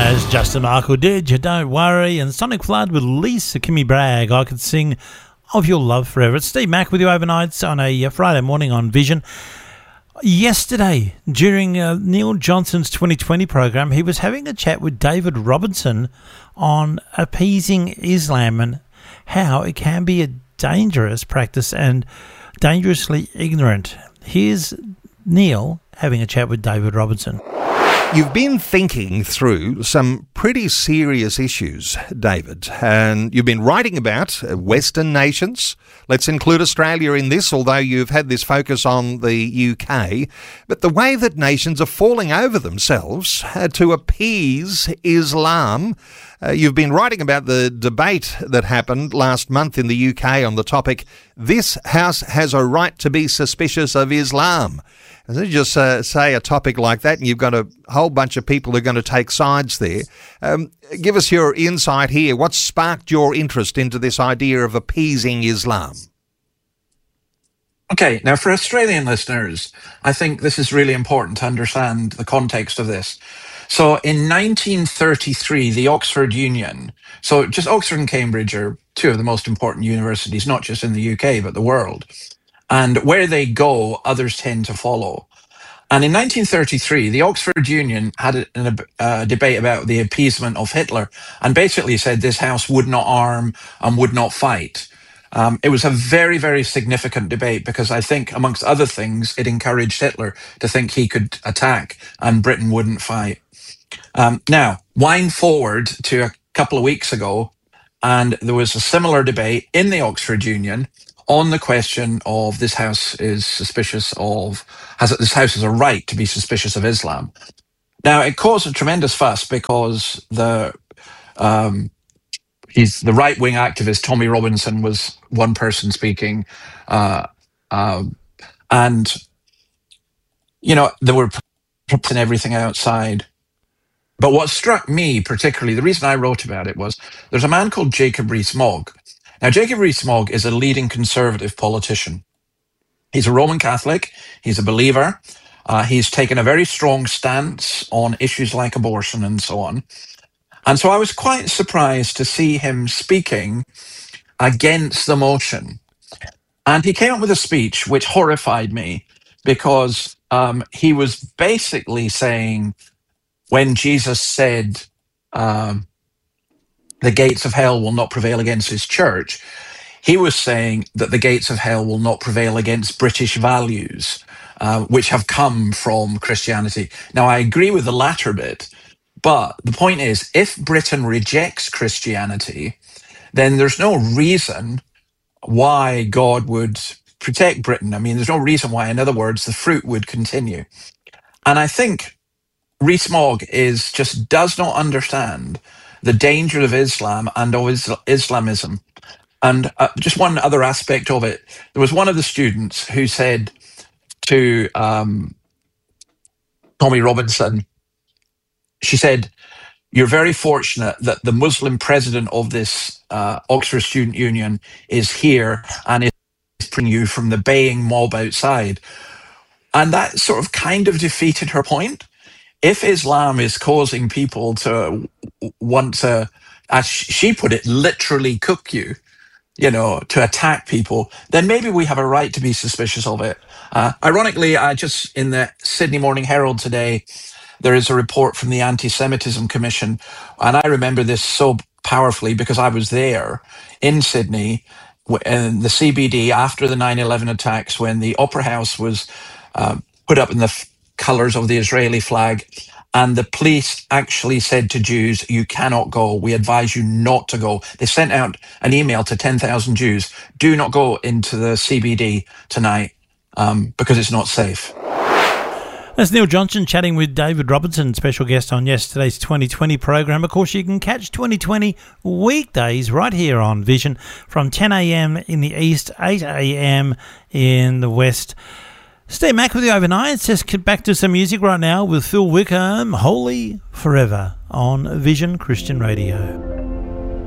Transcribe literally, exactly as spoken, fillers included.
As Justin Michael did, You Don't Worry, and Sonic Flood with Lisa Kimmy Bragg, I Could Sing of Your Love Forever. It's Steve Mack with you overnights on a Friday morning on Vision. Yesterday, during uh, Neil Johnson's twenty twenty program, he was having a chat with David Robinson on appeasing Islam and how it can be a dangerous practice and dangerously ignorant. Here's Neil having a chat with David Robinson. You've been thinking through some pretty serious issues, David, and you've been writing about Western nations. Let's include Australia in this, although you've had this focus on the U K. But the way that nations are falling over themselves uh, to appease Islam. Uh, you've been writing about the debate that happened last month in the U K on the topic, "This House has a right to be suspicious of Islam." And then you just uh, say a topic like that and you've got a whole bunch of people who are going to take sides there. Um, give us your insight here. What sparked your interest into this idea of appeasing Islam? Okay, now for Australian listeners, I think this is really important to understand the context of this. So in nineteen thirty-three, the Oxford Union, so just Oxford and Cambridge are two of the most important universities, not just in the U K, but the world. And where they go, others tend to follow. And in nineteen thirty-three, the Oxford Union had a, a, a debate about the appeasement of Hitler and basically said this house would not arm and would not fight. Um, it was a very, very significant debate because I think, amongst other things, it encouraged Hitler to think he could attack and Britain wouldn't fight. Um, now, wind forward to a couple of weeks ago, and there was a similar debate in the Oxford Union on the question of this house is suspicious of, has this house has a right to be suspicious of Islam. Now, it caused a tremendous fuss because the um, he's the right-wing activist Tommy Robinson was one person speaking, uh, uh, and you know there were and everything outside. But what struck me particularly, the reason I wrote about it was there's a man called Jacob Rees-Mogg. Now, Jacob Rees-Mogg is a leading conservative politician. He's a Roman Catholic. He's a believer. Uh, he's taken a very strong stance on issues like abortion and so on. And so I was quite surprised to see him speaking against the motion. And he came up with a speech which horrified me because um, he was basically saying when Jesus said, um, the gates of hell will not prevail against his church, he was saying that the gates of hell will not prevail against British values, uh, which have come from Christianity. Now, I agree with the latter bit, but the point is, if Britain rejects Christianity, then there's no reason why God would protect Britain. I mean, there's no reason why, in other words, the fruit would continue. And I think Rees-Mogg is just does not understand the danger of Islam and of Is- Islamism. And uh, just one other aspect of it, there was one of the students who said to um, Tommy Robinson, she said, "You're very fortunate that the Muslim president of this uh, Oxford Student Union is here and is bringing you from the baying mob outside." And that sort of kind of defeated her point. If Islam is causing people to want to, as she put it, literally cook you, you know, to attack people, then maybe we have a right to be suspicious of it. Uh, ironically, I just, in the Sydney Morning Herald today, there is a report from the Anti-Semitism Commission, and I remember this so powerfully because I was there in Sydney, in the C B D, after the nine eleven attacks, when the Opera House was uh, put up in the f- colours of the Israeli flag, and the police actually said to Jews, "You cannot go. We advise you not to go." They sent out an email to ten thousand Jews, "Do not go into the C B D tonight um, because it's not safe." That's Neil Johnson chatting with David Robinson, special guest on yesterday's twenty twenty program. Of course, you can catch twenty twenty weekdays right here on Vision from ten a.m. in the east, eight a.m. in the west. Steve Mack with you overnight. Let's get back to some music right now with Phil Wickham, Holy Forever on Vision Christian Radio.